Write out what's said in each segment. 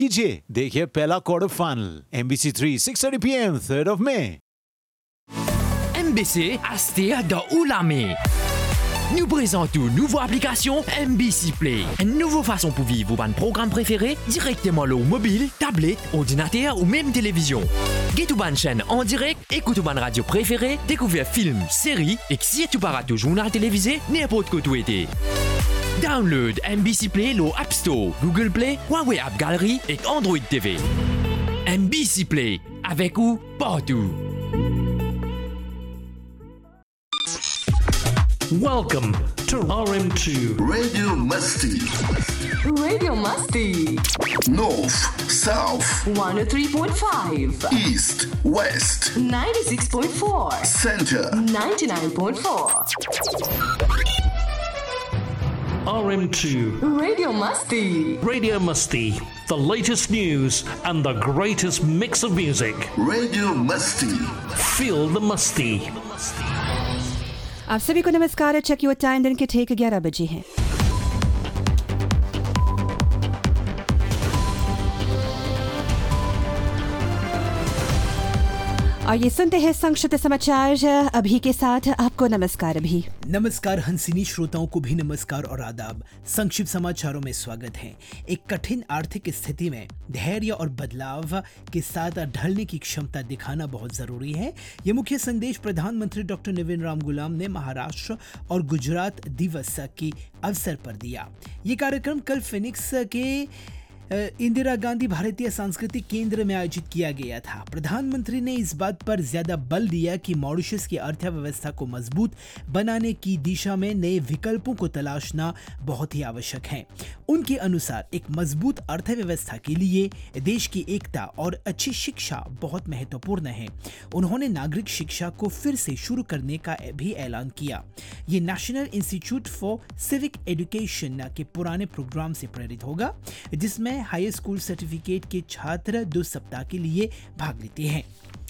कीजिए, देखिए पहला quarter final MBC3 6:30 PM 3rd of May. MBC Astir dans Oulame. Nous présentons une nouvelle application MBC Play. Une nouvelle façon pour vivre votre programme préféré directement au mobile, tablette, ordinateur ou même télévision. Get une chaîne en direct, écoute une radio préférée, découvrir films, séries et si tu paras tout journal télévisé, n'importe quoi tu étais. Download MBC Play au App Store, Google Play, Huawei App Gallery et Android TV. MBC Play, avec ou partout. Welcome to RM2 Radio Musty. Radio Musty. North, South, 103.5. East, West, 96.4. Center, 99.4. RM2 Radio Musty. Radio Musty, the latest news and the greatest mix of music. Radio Musty. Feel the musty. आप सभी को नमस्कार। Check your time, दिन के ठीक 11 बजे हैं। और ये सुनते हैं संक्षिप्त समाचार अभी के साथ। आपको नमस्कार अभी। नमस्कार हंसिनी श्रोताओं को भी नमस्कार और आदाब। संक्षिप्त समाचारों में स्वागत है। एक कठिन आर्थिक स्थिति में धैर्य और बदलाव के साथ ढलने की क्षमता दिखाना बहुत जरूरी है। ये मुख्य संदेश प्रधानमंत्री डॉक्टर नवीन राम गुलाम ने महाराष्ट्र और गुजरात दिवस के अवसर पर दिया। ये कार्यक्रम कल फिनिक्स के इंदिरा गांधी भारतीय सांस्कृतिक केंद्र में आयोजित किया गया था। प्रधानमंत्री ने इस बात पर ज्यादा बल दिया कि मॉरिशस की अर्थव्यवस्था को मजबूत बनाने की दिशा में नए विकल्पों को तलाशना बहुत ही आवश्यक है। उनके अनुसार एक मजबूत अर्थव्यवस्था के लिए देश की एकता और अच्छी शिक्षा बहुत महत्वपूर्ण है। उन्होंने नागरिक शिक्षा को फिर से शुरू करने का भी ऐलान किया। ये national institute for civic education के पुराने प्रोग्राम से प्रेरित होगा, जिसमें हाई स्कूल सर्टिफिकेट के छात्र 2 सप्ताह के लिए भाग लेते हैं।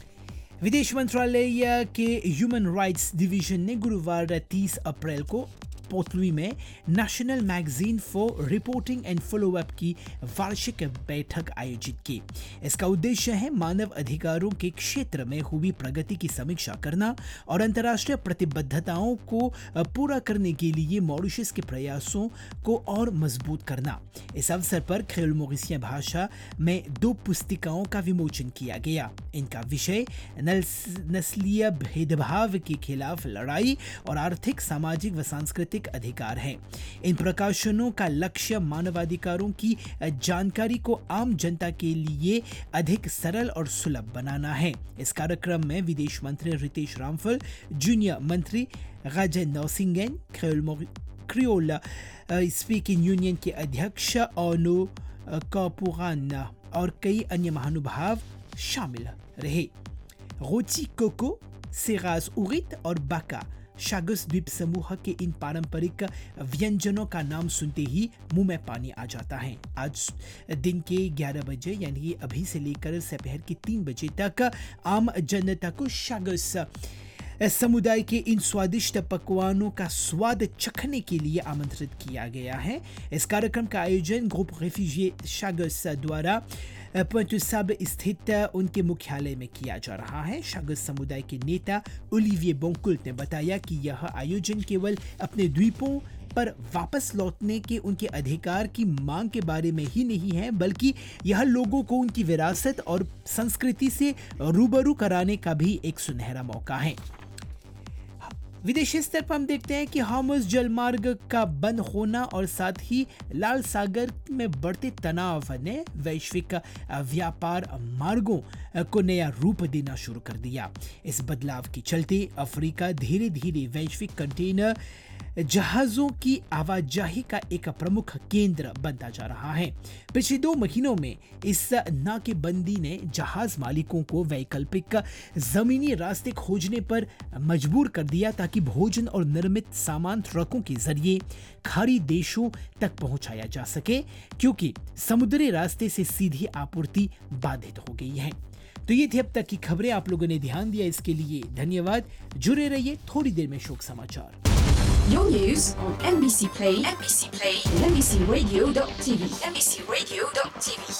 विदेश मंत्रालय के ह्यूमन राइट्स डिवीजन ने गुरुवार 30 अप्रैल को पोतलुई में national magazine for reporting and follow up की वार्षिक बैठक आयोजित की। इसका उद्देश्य है मानव अधिकारों के क्षेत्र में हुई प्रगति की समीक्षा करना और अंतर्राष्ट्रीय प्रतिबद्धताओं को पूरा करने के लिए मॉरिशस के प्रयासों को और मजबूत करना। इस अवसर पर क्रेओल मॉरिशियन भाषा में 2 पुस्तिकाओं का विमोचन किया गया। इनका विषय नस्लीय भेदभाव के खिलाफ लड़ाई और आर्थिक, सामाजिक व सांस्कृतिक अधिकार है। इन प्रकाशनों का लक्ष्य मानवाधिकारों की जानकारी को आम जनता के लिए अधिक सरल और सुलभ बनाना है। इस कार्यक्रम में विदेश मंत्री रितेश रामफल, जूनियर मंत्री गाजेन नौसिंगेन, क्रियोल स्पीकिंग यूनियन के अध्यक्ष ओनो कापुरान और कई अन्य महानुभाव शामिल रहे। रोची कोको, सेराज उरित और बाका शागस द्वीप समूह के इन पारंपरिक व्यंजनों का नाम सुनते ही मुंह में पानी आ जाता है। आज दिन के 11 बजे यानी अभी से लेकर दोपहर के 3 बजे तक आम जनता को शागस समुदाय के इन स्वादिष्ट पकवानों का स्वाद चखने के लिए आमंत्रित किया गया है। इस कार्यक्रम का आयोजन ग्रुप रेफ्यूजिए शागस द्वारा पॉइंट साब स्थित उनके मुख्यालय में किया जा रहा है। शागस समुदाय के नेता ओलिविये बोंकुल्ट ने बताया कि यह आयोजन केवल अपने द्वीपों पर वापस लौटने के उनके अधिकार की मांग के बारे में ही नहीं है, बल्कि यह लोगों को उनकी विरासत और संस्कृति से रूबरू कराने का भी एक सुनहरा मौका है। विदेशी स्तर पर हम देखते हैं कि हार्मुज़ जलमार्ग का बंद होना और साथ ही लाल सागर में बढ़ते तनाव ने वैश्विक व्यापार मार्गों को नया रूप देना शुरू कर दिया। इस बदलाव के चलते अफ्रीका धीरे धीरे वैश्विक कंटेनर जहाज़ों की आवाजाही का एक प्रमुख केंद्र बनता जा रहा है। पिछले 2 महीनों में इस नाकेबंदी ने जहाज मालिकों को वैकल्पिक जमीनी रास्ते खोजने पर मजबूर कर दिया ताकि भोजन और निर्मित सामान ट्रकों के जरिए खाड़ी देशों तक पहुंचाया जा सके, क्योंकि समुद्री रास्ते से सीधी आपूर्ति बाधित हो गई है। तो ये थी अब तक की खबरें। आप लोगों ने ध्यान दिया, इसके लिए धन्यवाद। जुड़े रहिए, थोड़ी देर में शोक समाचार। Your news on MBC Play, and MBCRadio.tv. MBCRadio.tv.